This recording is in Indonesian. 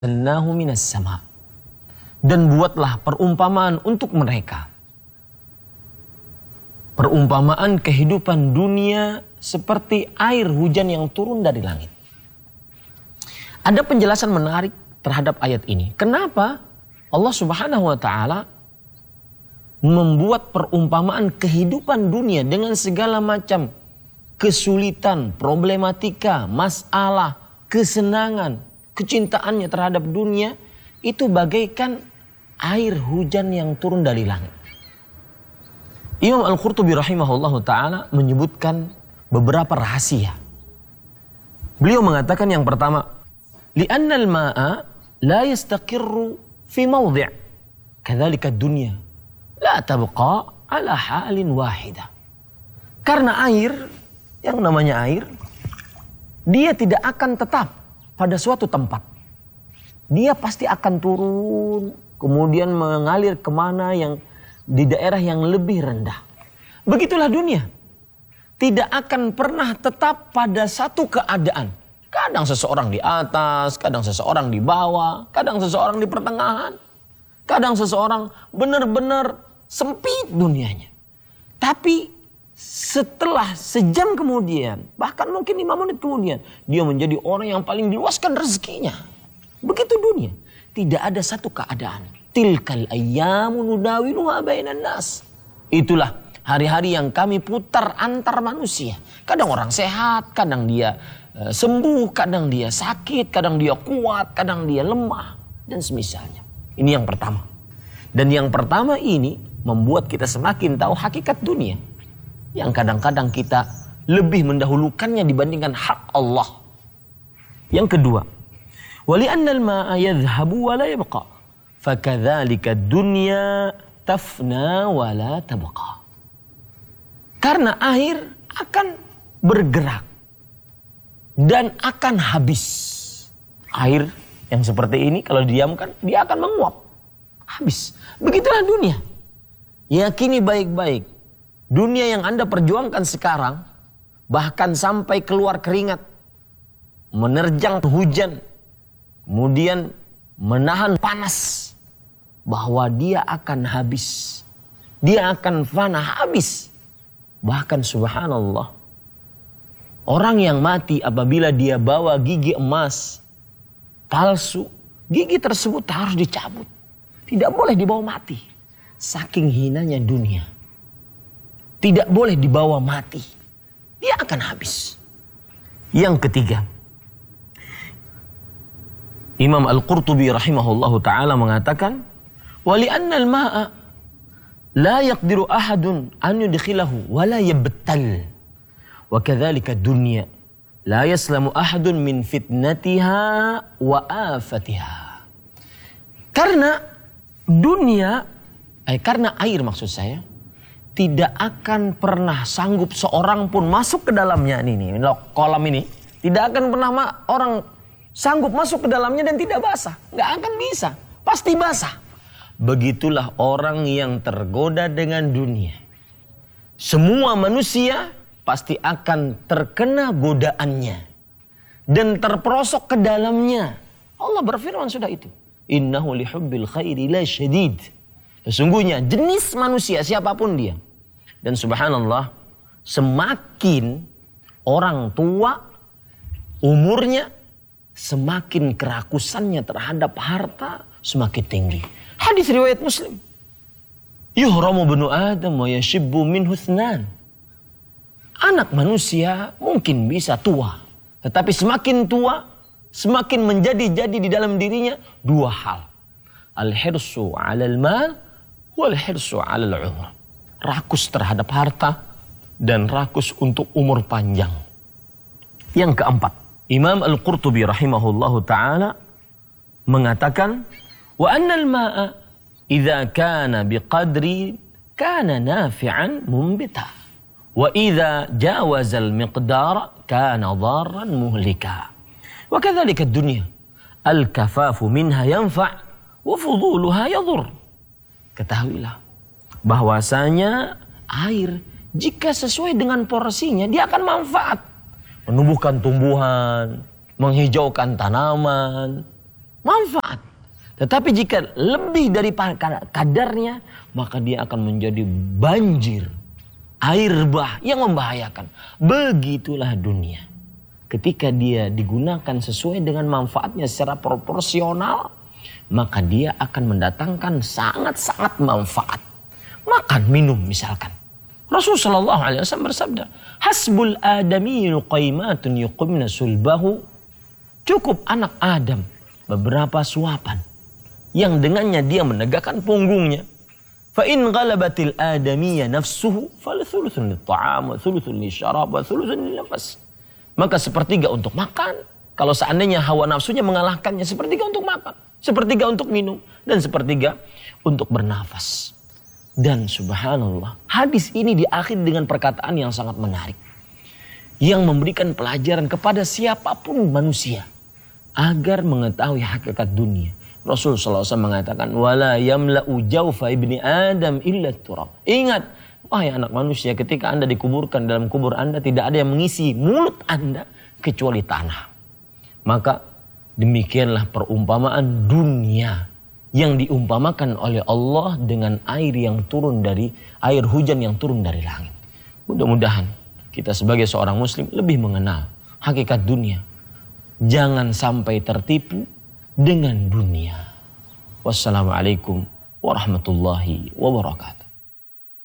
anzalnahu minas sama. Dan buatlah perumpamaan untuk mereka. Perumpamaan kehidupan dunia seperti air hujan yang turun dari langit. Ada penjelasan menarik terhadap ayat ini. Kenapa Allah Subhanahu wa taala membuat perumpamaan kehidupan dunia dengan segala macam kesulitan, problematika, masalah, kesenangan, kecintaannya terhadap dunia itu bagaikan air hujan yang turun dari langit. Imam Al-Qurtubi rahimahullahu ta'ala menyebutkan beberapa rahasia. Beliau mengatakan yang pertama, li'anna al-ma'a la yastaqirru fi mawdi' kadzalika ad-dunya la tabqa ala halin wahidah. Karena air, yang namanya air, dia tidak akan tetap pada suatu tempat. Dia pasti akan turun, kemudian mengalir kemana yang di daerah yang lebih rendah. Begitulah dunia. Tidak akan pernah tetap pada satu keadaan. Kadang seseorang di atas, kadang seseorang di bawah, kadang seseorang di pertengahan. Kadang seseorang benar-benar sempit dunianya. Tapi setelah sejam kemudian, bahkan mungkin 5 menit kemudian, dia menjadi orang yang paling diluaskan rezekinya. Begitu dunia. Tidak ada satu keadaan. Tilkal ayyamu nudawiluha bainan nas. Itulah hari-hari yang kami putar antar manusia. Kadang orang sehat, kadang dia sembuh, kadang dia sakit, kadang dia kuat, kadang dia lemah, dan semisalnya. Ini yang pertama. Dan yang pertama ini membuat kita semakin tahu hakikat dunia. Yang kadang-kadang kita lebih mendahulukannya dibandingkan hak Allah. Yang kedua, wali'anna al-ma'a yadhhabu wa la yabqa. Fakadzalika ad-dunya tafna wa la tabqa. Karena air akan bergerak dan akan habis. Air yang seperti ini kalau didiamkan dia akan menguap. Habis. Begitulah dunia. Yakini baik-baik. Dunia yang Anda perjuangkan sekarang, bahkan sampai keluar keringat, menerjang hujan, kemudian menahan panas, bahwa dia akan habis. Dia akan fana, habis. Bahkan subhanallah, orang yang mati apabila dia bawa gigi emas palsu, gigi tersebut harus dicabut. Tidak boleh dibawa mati. Saking hinanya dunia. Tidak boleh dibawa mati. Dia akan habis. Yang ketiga, Imam Al-Qurtubi rahimahullahu ta'ala mengatakan, wali'anna al-ma'a la yaqdiru ahadun an yudkhilahu wa la yabtal. Wa kadzalika dunya la yaslamu ahadun min fitnatiha wa afatiha. Karena dunia, karena air maksud saya, tidak akan pernah sanggup seorang pun masuk ke dalamnya ini kolam ini. Tidak akan pernah orang sanggup masuk ke dalamnya dan tidak basah. Nggak akan bisa. Pasti basah. Begitulah orang yang tergoda dengan dunia. Semua manusia pasti akan terkena godaannya. Dan terperosok ke dalamnya. Allah berfirman sudah itu. Innahu lihubbil khairi la syadid. Sesungguhnya jenis manusia siapapun dia. Dan subhanallah, semakin orang tua umurnya, semakin kerakusannya terhadap harta semakin tinggi. Hadis riwayat Muslim. Yuhramu banu Adam wa yashibbu minhu ithnan. Anak manusia mungkin bisa tua. Tetapi semakin tua, semakin menjadi-jadi di dalam dirinya 2 hal. Al-hirsu 'alal mal wal hirsu 'alal umur. Rakus terhadap harta dan rakus untuk umur panjang. Yang keempat, Imam Al-Qurtubi rahimahullahu ta'ala mengatakan, wa annal ma'a idza kana biqadri kana nafi'an mumbita wa idza jawaza al-miqdara kana dharran muhlika wa kadzalika ad-dunya al-kafafu minha yanfa' wa fuduluha yadur. Ketahuilah bahwasanya air jika sesuai dengan porsinya dia akan manfaat, menumbuhkan tumbuhan, menghijaukan tanaman, manfaat. Tetapi jika lebih dari kadarnya, maka dia akan menjadi banjir, air bah yang membahayakan. Begitulah dunia. Ketika dia digunakan sesuai dengan manfaatnya secara proporsional, maka dia akan mendatangkan sangat-sangat manfaat. Makan, minum misalkan. Rasulullah SAW bersabda, hasbul adamiyul qaimatun yuqimna sulbahu. Cukup anak Adam beberapa suapan yang dengannya dia menegakkan punggungnya. Fa in ghalabatil adamiyya nafsuhu fathuluthun lit-ta'am wa thuluthun lisyarab wa thuluthun lin-nafas. Maka sepertiga untuk makan. Kalau seandainya hawa nafsunya mengalahkannya, sepertiga untuk makan, sepertiga untuk minum, dan sepertiga untuk bernafas. Dan subhanallah, hadis ini diakhiri dengan perkataan yang sangat menarik, yang memberikan pelajaran kepada siapapun manusia agar mengetahui hakikat dunia. Rasulullah SAW mengatakan, wala yamla'u jawfa ibni Adam illa turab. Ingat, wahai anak manusia, ketika Anda dikuburkan dalam kubur Anda, tidak ada yang mengisi mulut Anda kecuali tanah. Maka demikianlah perumpamaan dunia yang diumpamakan oleh Allah dengan air hujan yang turun dari langit. Mudah-mudahan kita sebagai seorang muslim lebih mengenal hakikat dunia. Jangan sampai tertipu dengan dunia. Wassalamualaikum warahmatullahi wabarakatuh.